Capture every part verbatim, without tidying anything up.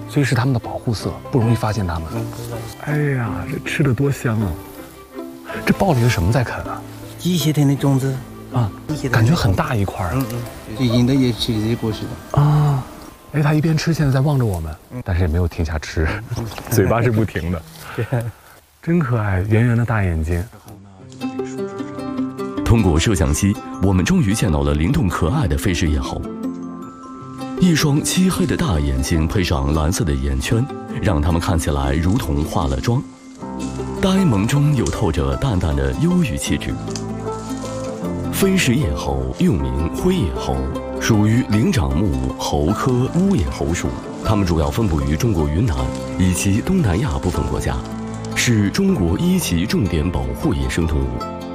所以是它们的保护色，不容易发现它们。哎呀，这吃的多香啊！这抱的是什么在啃啊？ 一些天的种子啊，感觉很大一块儿。 嗯嗯，就引的也吃这些果实的啊。哎，它一边吃，现在在望着我们，但是也没有停下吃，嘴巴是不停的。真可爱，圆圆的大眼睛。 通过摄像机，我们终于见到了灵动可爱的飞氏叶猴。一双漆黑的大眼睛配上蓝色的眼圈，让它们看起来如同化了妆，呆萌中又透着淡淡的忧郁气质。飞氏叶猴又名灰叶猴，属于灵长目猴科乌叶猴属，它们主要分布于中国云南以及东南亚部分国家，是中国一级重点保护野生动物。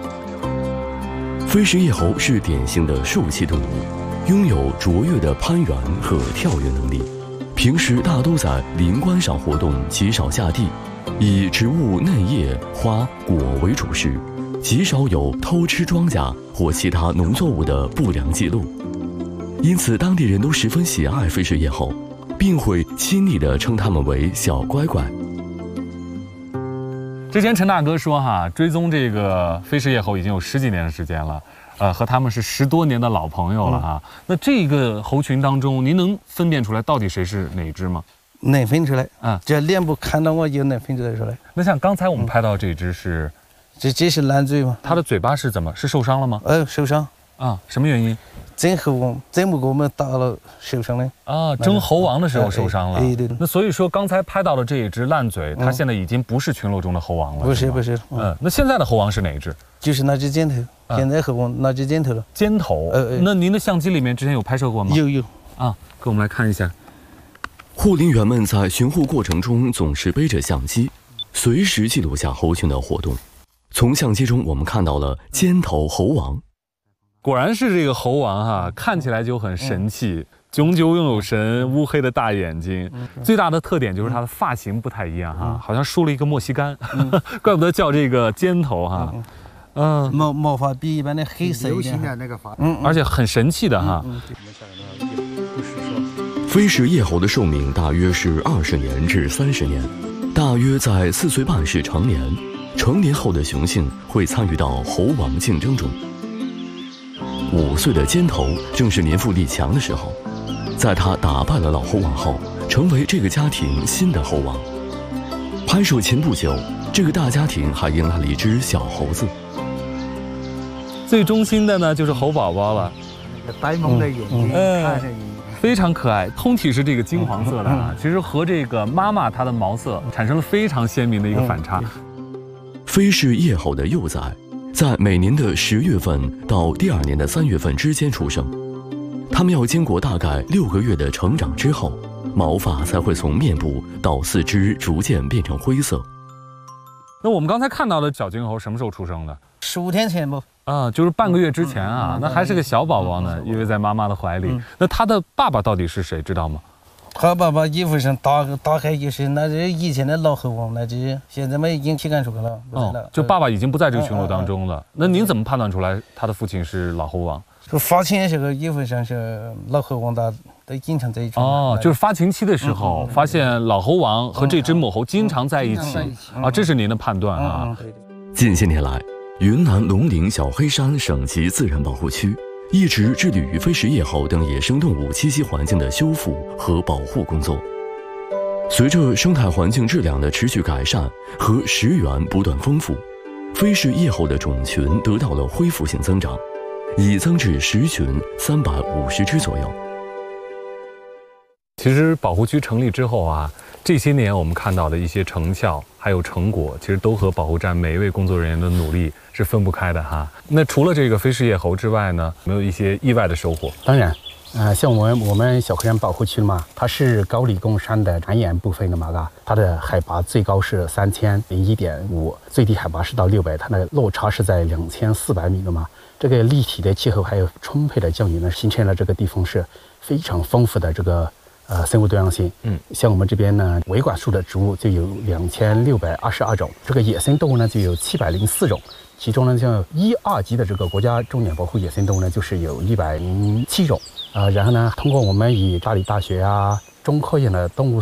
飞氏叶猴是典型的树栖动物，拥有卓越的攀援和跳跃能力，平时大都在林冠上活动，极少下地，以植物嫩叶、花、果为主食，极少有偷吃庄稼或其他农作物的不良记录。因此，当地人都十分喜爱飞氏叶猴，并会亲昵地称它们为小乖乖。 之前陈大哥说哈，追踪这个飞氏叶猴已经有十几年的时间了，呃，和他们是十多年的老朋友了哈。嗯、那这个猴群当中，您能分辨出来到底谁是哪只吗？ 能分出来啊，只要脸部看到我就能分出来出来。 那像刚才我们拍到这只是，嗯、 这这是蓝嘴吗？ 它的嘴巴是怎么？是受伤了吗？ 呃，受伤啊，什么原因？ 争猴王，争不过我们打了受伤了啊！争猴王的时候受伤了。 哎，对对。 那所以说，刚才拍到的这一只烂嘴，它现在已经不是群落中的猴王了。 不是不是。 嗯，那现在的猴王是哪一只？ 就是那只尖头，现在猴王那只尖头了。 尖头。呃，那您的相机里面之前有拍摄过吗？ 有有。 啊，给我们来看一下。 护林员们在巡护过程中总是背着相机，随时记录下猴群的活动。从相机中，我们看到了尖头猴王。 果然是这个猴王哈、啊，看起来就很神气，嗯、炯炯有神，乌黑的大眼睛。嗯、最大的特点就是它的发型不太一样哈、啊，嗯、好像梳了一个莫西干，嗯、怪不得叫这个尖头哈、啊。嗯， 嗯毛毛发比一般的黑色一点， 流行的那个发， 嗯，而且很神气的哈。嗯嗯、飞氏叶猴的寿命大约是二十年至三十年，大约在四岁半是成年，成年后的雄性会参与到猴王竞争中。五岁的尖头正是年富力强的时候，在他打败了老猴王后，成为这个家庭新的猴王。拍摄前不久，这个大家庭还迎来了一只小猴子。 最忠心的呢，就是猴宝宝了， 那个呆萌的眼睛，嗯、看着你非常可爱，通体是这个金黄色的啊，其实和这个妈妈它的毛色产生了非常鲜明的一个反差。 飞氏叶猴的幼崽在每年的十月份到第二年的三月份之间出生，它们要经过大概六个月的成长之后，毛发才会从面部到四肢逐渐变成灰色。 那我们刚才看到的小金猴什么时候出生的？ 十五天前不？ 啊，就是半个月之前啊，那还是个小宝宝呢，依偎在妈妈的怀里。那他的爸爸到底是谁，知道吗？ 他爸爸衣服上打打开就是那是以前的老猴王，那只现在没已经去看出来了。 哦，就爸爸已经不在这个群落当中了。那您怎么判断出来他的父亲是老猴王？ 就发情的时候衣服上是老猴王的，都经常在一起。 哦，就是发情期的时候发现老猴王和这只母猴经常在一起啊，这是您的判断啊。 近些年来，云南龙陵小黑山省级自然保护区一直致力于飞氏叶猴等野生动物栖息环境的修复和保护工作。随着生态环境质量的持续改善和食源不断丰富，飞氏叶猴的种群得到了恢复性增长，已增至十群三百五十只左右。 其实保护区成立之后啊，这些年我们看到的一些成效还有成果，其实都和保护站每一位工作人员的努力是分不开的哈。那除了这个飞氏叶猴之外呢，有没有一些意外的收获？ 当然，呃，像我们我们小黑山保护区嘛，它是高黎贡山的南沿部分的嘛，嘎，它的海拔最高是三千零一点五，最低海拔是到六百，它的落差是在两千四百米的嘛。这个立体的气候还有充沛的降雨呢，形成了这个地方是非常丰富的这个。呃，生物多样性，嗯，像我们这边呢，维管束的植物就有两千六百二十二种，这个野生动物呢就有七百零四种，其中呢，像一二级的这个国家重点保护野生动物呢，就是有一百零七种，啊、呃，然后呢，通过我们以大理大学啊、中科院的动物